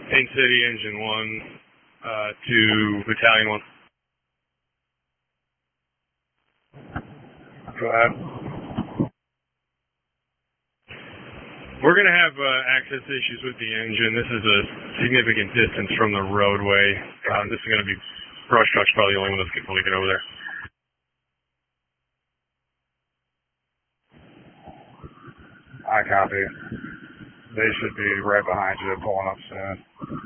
Paint City, Engine 1, to Battalion 1. Go ahead. We're going to have access issues with the engine. This is a significant distance from the roadway. This is going to be brush trucks, probably the only one that's going to get over there. I copy. They should be right behind you, pulling up soon.